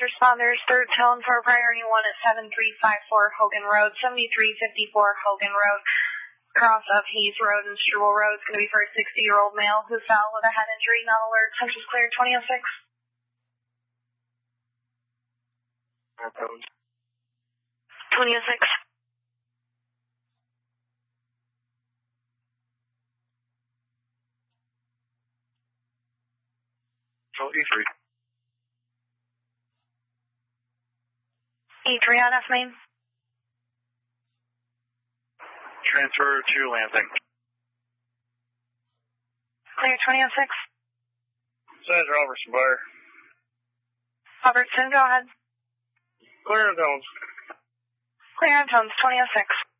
responders, third tone for priority 1 at 7354 Hogan Road, 7354 Hogan Road, cross of Hayes Road and Struble Road. It's going to be for a 60-year-old male who fell with a head injury, not alert. Census clear, 2006. 2006. 23. E3 on F main. Transfer to Lansing. Clear, 2006. Says Robertson Bar. Robertson, go ahead. Clear on tones. Clear on tones, 2006.